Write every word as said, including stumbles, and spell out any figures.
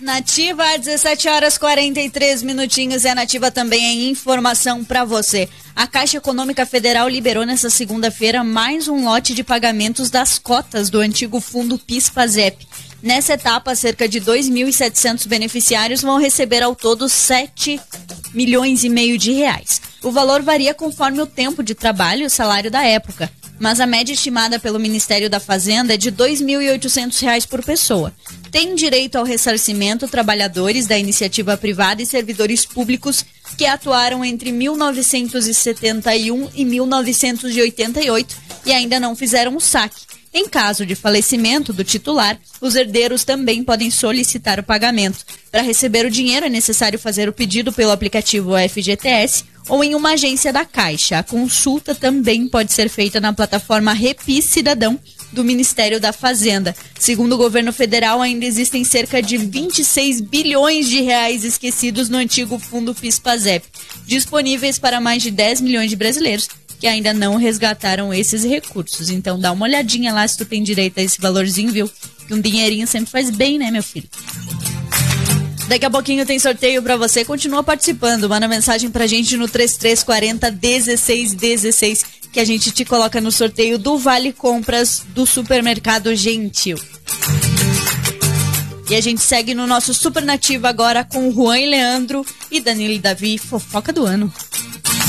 Nativa, dezessete horas e quarenta e três minutinhos, e a Nativa também é informação para você. A Caixa Econômica Federal liberou nesta segunda-feira mais um lote de pagamentos das cotas do antigo fundo PIS/PASEP. Nessa etapa, cerca de dois mil e setecentos beneficiários vão receber ao todo sete milhões e meio de reais. O valor varia conforme o tempo de trabalho e o salário da época, mas a média estimada pelo Ministério da Fazenda é de dois mil e oitocentos reais por pessoa. Tem direito ao ressarcimento trabalhadores da iniciativa privada e servidores públicos que atuaram entre mil novecentos e setenta e um e mil novecentos e oitenta e oito e ainda não fizeram o saque. Em caso de falecimento do titular, os herdeiros também podem solicitar o pagamento. Para receber o dinheiro é necessário fazer o pedido pelo aplicativo F G T S ou em uma agência da Caixa. A consulta também pode ser feita na plataforma Repis Cidadão do Ministério da Fazenda. Segundo o governo federal, ainda existem cerca de vinte e seis bilhões de reais esquecidos no antigo fundo PIS/PASEP, disponíveis para mais de dez milhões de brasileiros que ainda não resgataram esses recursos. Então dá uma olhadinha lá se tu tem direito a esse valorzinho, viu? Que um dinheirinho sempre faz bem, né, meu filho? Daqui a pouquinho tem sorteio pra você. Continua participando. Manda mensagem pra gente no trinta e três quarenta, dezesseis dezesseis que a gente te coloca no sorteio do Vale Compras do Supermercado Gentil. E a gente segue no nosso Super Nativa agora com o Juan e Leandro e Danilo e Davi, fofoca do ano.